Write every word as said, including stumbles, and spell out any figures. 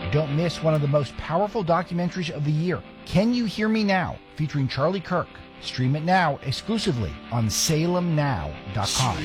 Don't miss one of the most powerful documentaries of the year, Can You Hear Me Now, featuring Charlie Kirk. Stream it now exclusively on Salem Now dot com.